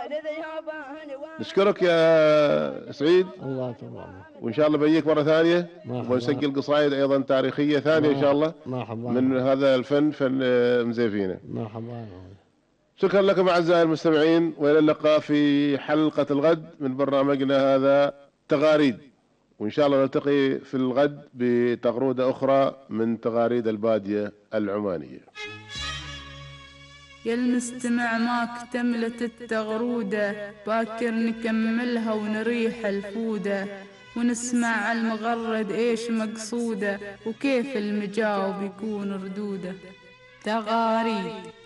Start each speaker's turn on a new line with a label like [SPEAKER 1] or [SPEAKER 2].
[SPEAKER 1] نشكرك يا سعيد،
[SPEAKER 2] الله تبارك.
[SPEAKER 1] وإن شاء الله بيجيك مرة ثانية ونسجل قصائد أيضا تاريخية ثانية إن شاء الله.
[SPEAKER 2] مرحبا.
[SPEAKER 1] من هذا الفن، فن مزيفينه.
[SPEAKER 2] مرحبا.
[SPEAKER 1] شكرا لكم أعزائي المستمعين، وإلى اللقاء في حلقة الغد من برنامجنا هذا تغاريد، وإن شاء الله نلتقي في الغد بتغرودة أخرى من تغاريد البادية العمانية.
[SPEAKER 3] يا المستمع ما اكتملت التغرودة، باكر نكملها ونريح الفودة، ونسمع المغرد ايش مقصوده، وكيف المجاوب يكون ردوده. تغاريد.